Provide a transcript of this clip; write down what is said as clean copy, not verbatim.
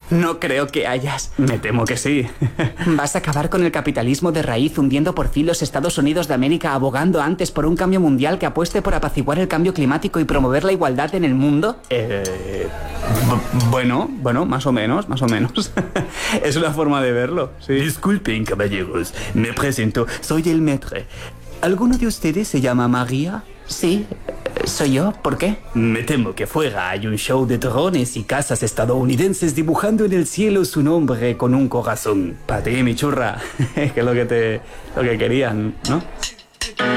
No creo que hayas. Me temo que sí. ¿Vas a acabar con el capitalismo de raíz, hundiendo por fin los Estados Unidos de América, abogando antes por un cambio mundial que apueste por apaciguar el cambio climático y promover la igualdad en el mundo? Bueno, más o menos. Es una forma de verlo, sí. Disculpen, caballeros. Me presento. Soy el maître. ¿Alguno de ustedes se llama María? Sí, soy yo. ¿Por qué? Me temo que fuera hay un show de drones y casas estadounidenses dibujando en el cielo su nombre con un corazón. Para ti, mi churra. Es que es lo que querían, ¿no?